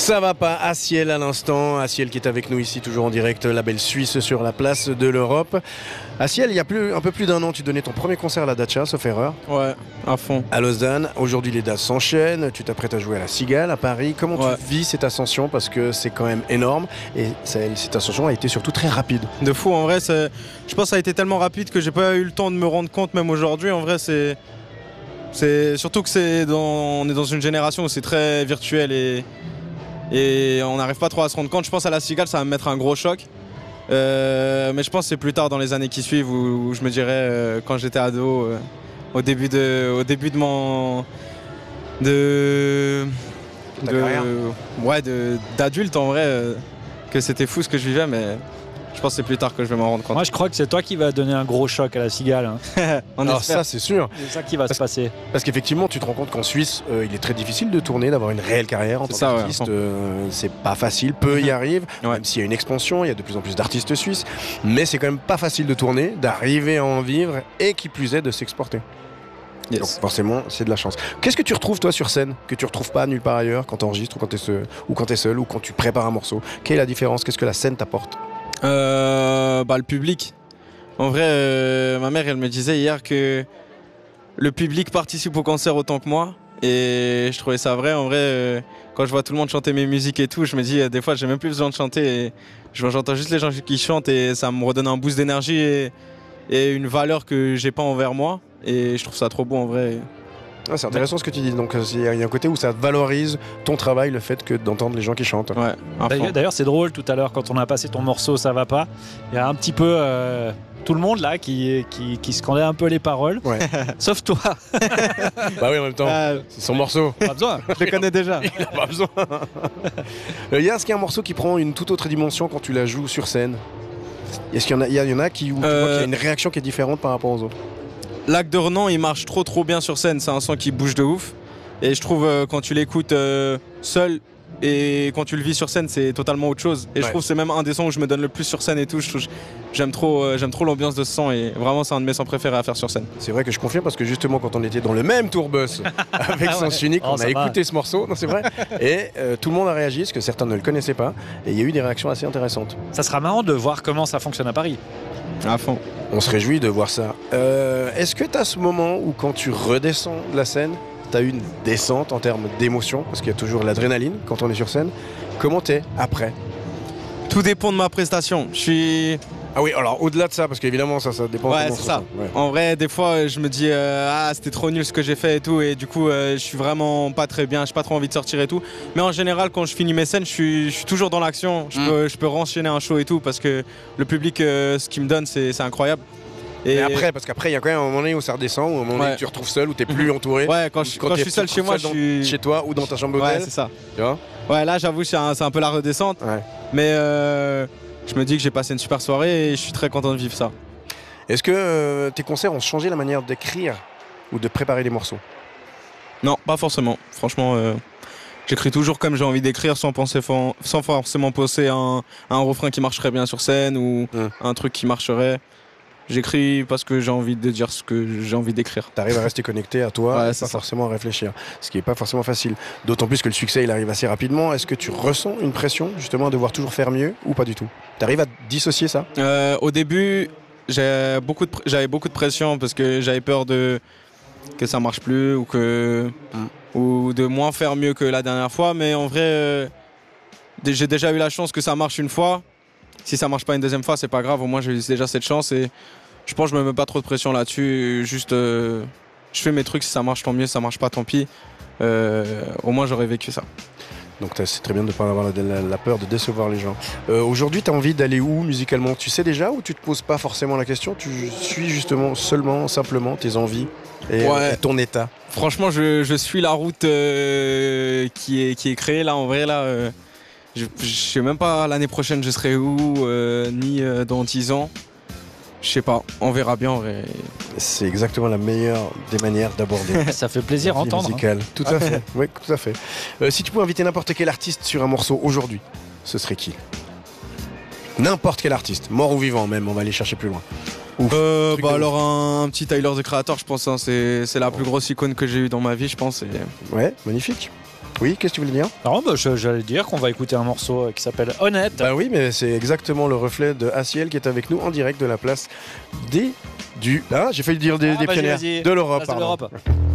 Ça va pas, Aciel à l'instant, Aciel qui est avec nous ici toujours en direct, label suisse sur la place de l'Europe. Aciel, il y a un peu plus d'un an, tu donnais ton premier concert à la Dacia, sauf erreur. Ouais, à fond. À Lausanne, aujourd'hui les dates s'enchaînent, tu t'apprêtes à jouer à la Cigale à Paris. Comment tu vis cette ascension? Parce que c'est quand même énorme et cette ascension a été surtout très rapide. De fou, en vrai, je pense que ça a été tellement rapide que j'ai pas eu le temps de me rendre compte même aujourd'hui. En vrai, c'est surtout que on est dans une génération où c'est très virtuel et on n'arrive pas trop à se rendre compte. Je pense à la Cigale, ça va me mettre un gros choc. Mais je pense que c'est plus tard dans les années qui suivent où je me dirais quand j'étais ado, au début de mon d'adulte en vrai, que c'était fou ce que je vivais, mais je pense que c'est plus tard que je vais m'en rendre compte. Moi je crois que c'est toi qui vas donner un gros choc à la Cigale. Hein. Alors ça c'est sûr. C'est ça qui va se passer. Parce qu'effectivement tu te rends compte qu'en Suisse il est très difficile de tourner, d'avoir une réelle carrière en tant qu'artiste. C'est pas facile, peu y arrivent, même s'il y a une expansion, il y a de plus en plus d'artistes suisses, mais c'est quand même pas facile de tourner, d'arriver à en vivre et qui plus est de s'exporter. Yes. Donc forcément c'est de la chance. Qu'est-ce que tu retrouves toi sur scène que tu retrouves pas nulle part ailleurs quand tu enregistres ou quand tu es seul ou quand tu prépares un morceau? Quelle est la différence? Qu'est-ce que la scène t'apporte? Le public. En vrai, ma mère elle me disait hier que le public participe au concert autant que moi et je trouvais ça vrai. En vrai, quand je vois tout le monde chanter mes musiques et tout, je me dis des fois j'ai même plus besoin de chanter et j'entends juste les gens qui chantent et ça me redonne un boost d'énergie et une valeur que j'ai pas envers moi et je trouve ça trop beau en vrai. Ah, c'est intéressant ce que tu dis, donc il y a un côté où ça valorise ton travail, le fait d'entendre les gens qui chantent. Ouais, d'ailleurs c'est drôle, tout à l'heure quand on a passé ton morceau Ça va pas, il y a un petit peu tout le monde là qui scandait un peu les paroles, sauf toi. Bah oui, en même temps, c'est son morceau. Pas besoin, je le connais déjà. Il a pas besoin. Est-ce qu'il y a un morceau qui prend une toute autre dimension quand tu la joues sur scène? Est-ce qu'il y en a qui, où tu vois qu'il y a une réaction qui est différente par rapport aux autres? Lac de Renan, il marche trop bien sur scène, c'est un son qui bouge de ouf. Et je trouve quand tu l'écoutes seul et quand tu le vis sur scène, c'est totalement autre chose. Et je trouve que c'est même un des sons où je me donne le plus sur scène et tout. J'aime trop l'ambiance de ce son et vraiment c'est un de mes sons préférés à faire sur scène. C'est vrai que je confirme parce que justement quand on était dans le même tourbus avec Sens Unique, on a écouté ce morceau, non c'est vrai. Et tout le monde a réagi parce que certains ne le connaissaient pas et il y a eu des réactions assez intéressantes. Ça sera marrant de voir comment ça fonctionne à Paris. À fond. On se réjouit de voir ça. Est-ce que tu as ce moment où quand tu redescends de la scène, tu as une descente en termes d'émotion? Parce qu'il y a toujours l'adrénaline quand on est sur scène. Comment t'es après? Tout dépend de ma prestation. Ah oui, alors au-delà de ça, parce qu'évidemment ça dépend. Ouais, c'est ça. Ouais. En vrai, des fois, je me dis c'était trop nul ce que j'ai fait et tout, et du coup, je suis vraiment pas très bien, j'ai pas trop envie de sortir et tout. Mais en général, quand je finis mes scènes, je suis toujours dans l'action. Je peux renchaîner un show et tout, parce que le public, ce qu'il me donne, c'est incroyable. Et après, parce qu'après, il y a quand même un moment donné où ça redescend, ou un moment donné où tu te retrouves seul, où tu n'es plus entouré. Ouais, quand je suis seul chez moi, chez toi ou dans ta chambre d'hôtel. Ouais, c'est ça. Tu vois? Ouais, là, j'avoue, c'est un peu la redescente. Ouais. Mais je me dis que j'ai passé une super soirée et je suis très content de vivre ça. Est-ce que tes concerts ont changé la manière d'écrire ou de préparer les morceaux? Non, pas forcément. Franchement, j'écris toujours comme j'ai envie d'écrire sans forcément penser un refrain qui marcherait bien sur scène ou un truc qui marcherait. J'écris parce que j'ai envie de dire ce que j'ai envie d'écrire. Tu arrives à rester connecté à toi, pas forcément à réfléchir, ce qui n'est pas forcément facile. D'autant plus que le succès, il arrive assez rapidement. Est-ce que tu ressens une pression, justement, à devoir toujours faire mieux ou pas du tout? Tu arrives à dissocier ça? Au début, j'avais beaucoup de pression parce que j'avais peur que ça marche plus ou de moins faire mieux que la dernière fois. Mais en vrai, j'ai déjà eu la chance que ça marche une fois. Si ça marche pas une deuxième fois, c'est pas grave. Au moins, j'ai eu déjà cette chance et je pense que je me mets pas trop de pression là-dessus. Juste, je fais mes trucs. Si ça marche, tant mieux. Si ça marche pas, tant pis. Au moins, j'aurais vécu ça. Donc, c'est très bien de ne pas avoir la peur de décevoir les gens. Aujourd'hui, tu as envie d'aller où musicalement? Tu sais déjà ou tu te poses pas forcément la question? Tu suis justement simplement tes envies et ton état? Franchement, je suis la route qui est créée là. En vrai, là. Je sais même pas l'année prochaine je serai où, ni dans 10 ans. Je sais pas, on verra bien en vrai. C'est exactement la meilleure des manières d'aborder. Ça fait plaisir à entendre. Musicale. Tout à fait. Oui, tout à fait. Si tu pouvais inviter n'importe quel artiste sur un morceau aujourd'hui, ce serait qui? N'importe quel artiste, mort ou vivant même, on va aller chercher plus loin. Alors un petit Tyler the Creator, je pense, hein, c'est la plus grosse icône que j'ai eue dans ma vie, je pense. Ouais, magnifique. Oui, qu'est-ce que tu voulais dire? Non, j'allais dire qu'on va écouter un morceau qui s'appelle Honnête. Bah oui, mais c'est exactement le reflet de Aciel qui est avec nous en direct de la place j'ai failli dire des pionnières de l'Europe.